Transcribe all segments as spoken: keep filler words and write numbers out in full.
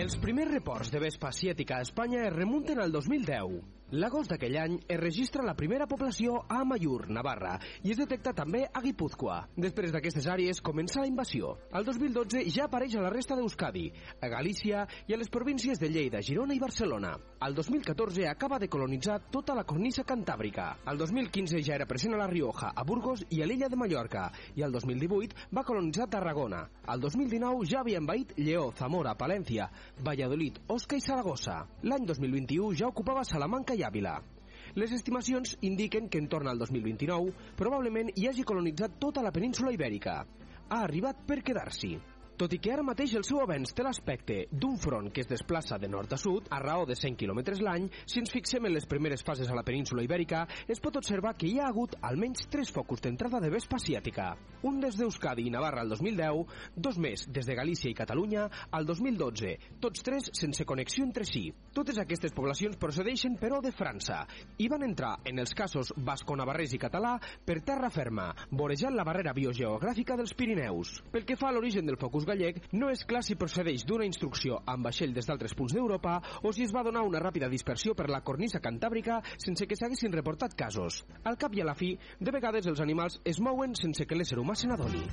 Els primers reports de vespa asiàtica a Espanya es remunten al dos mil deu. L'agost d'aquell any es registra la primera població a Amaiur, Navarra, i es detecta també a Guipúzcoa. Després d'aquestes àrees comença la invasió. Al dos mil dotze ja apareix a la resta d'Euskadi, a Galícia i a les províncies de Lleida, Girona i Barcelona. Al dos mil catorze acaba de colonitzar tota la cornisa cantàbrica. Al dos mil quinze ja era present a La Rioja, a Burgos i a l'illa de Mallorca. I al dos mil divuit va colonitzar Tarragona. Al dos mil dinou ja havia envaït Lleó, Zamora, Palència, Valladolid, Osca i Saragossa. L'any dos mil vint-i-u ja ocupava Salamanca i Àvila. Les estimacions indiquen que en torn al dos mil vint-i-nou probablement hi hagi colonitzat tota la península ibèrica. Ha arribat per quedar-s'hi. Tot i que ara mateix el seu avenç té l'aspecte d'un front que es desplaça de nord a sud a raó de cent quilòmetres l'any, si ens fixem en les primeres fases a la península ibèrica, es pot observar que hi ha hagut almenys tres focus d'entrada de vespa asiàtica. Un des d'Euskadi i Navarra al dos mil deu, dos més des de Galícia i Catalunya al dos mil dotze, tots tres sense connexió entre si. Totes aquestes poblacions procedeixen, però, de França i van entrar, en els casos basco-navarrès i català, per terra ferma, vorejant la barrera biogeogràfica dels Pirineus. Pel que fa a l'origen del focus gallec, no és clar si procedeix d'una instrucció amb vaixell des d'altres punts d'Europa o si es va donar una ràpida dispersió per la cornisa cantàbrica sense que s'haguessin reportat casos. Al cap i a la fi, de vegades els animals es mouen sense que l'ésser humà se n'adoni.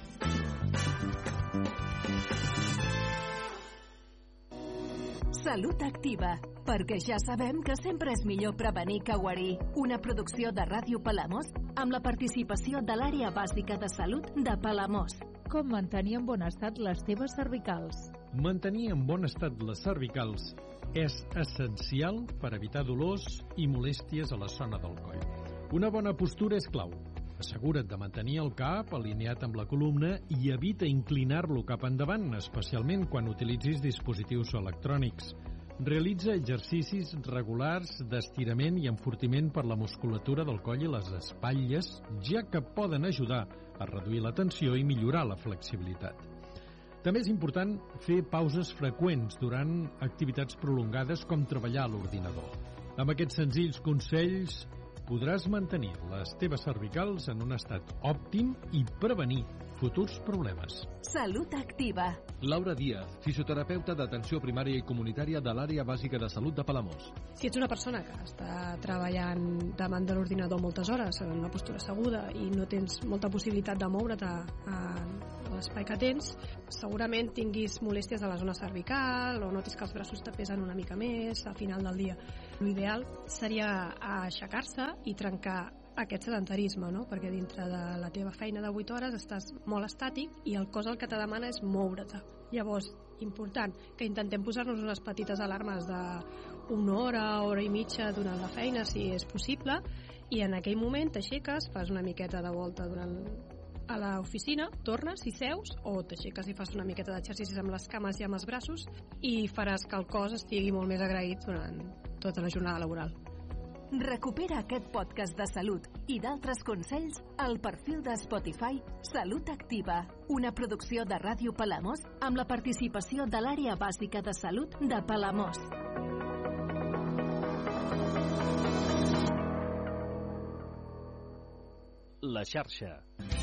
Salut Activa, perquè ja sabem que sempre és millor prevenir que guarir. Una producció de Ràdio Palamós amb la participació de l'Àrea Bàsica de Salut de Palamós. Com mantenir en bon estat les teves cervicals? Mantenir en bon estat les cervicals és essencial per evitar dolors i molèsties a la zona del coll. Una bona postura és clau. Assegura't de mantenir el cap alineat amb la columna i evita inclinar-lo cap endavant, especialment quan utilitzis dispositius electrònics. Realitza exercicis regulars d'estirament i enfortiment per la musculatura del coll i les espatlles, ja que poden ajudar a reduir la tensió i millorar la flexibilitat. També és important fer pauses freqüents durant activitats prolongades com treballar a l'ordinador. Amb aquests senzills consells podràs mantenir les teves cervicals en un estat òptim i prevenir futurs problemes. Salut Activa. Laura Díaz, fisioterapeuta d'atenció primària i comunitària de l'Àrea Bàsica de Salut de Palamós. Si ets una persona que està treballant davant de l'ordinador moltes hores en una postura asseguda i no tens molta possibilitat de moure't a, a l'espai que tens, segurament tinguis molèsties a la zona cervical o notis que els braços te pesen una mica més al final del dia. L'ideal seria aixecar-se i trencar aquest sedentarisme, no? Perquè dintre de la teva feina de vuit hores estàs molt estàtic i el cos el que te demana és moure-te. Llavors, important, que intentem posar-nos unes petites alarmes d'una hora, hora i mitja durant la feina, si és possible, i en aquell moment t'aixeques, fas una miqueta de volta durant a l'oficina, tornes i seus, o t'aixeques i fas una miqueta d'exercicis amb les cames i amb els braços i faràs que el cos estigui molt més agraït durant tota la jornada laboral. Recupera aquest podcast de salut i d'altres consells al perfil de Spotify Salut Activa, una producció de Ràdio Palamós amb la participació de l'Àrea Bàsica de Salut de Palamós. La xarxa.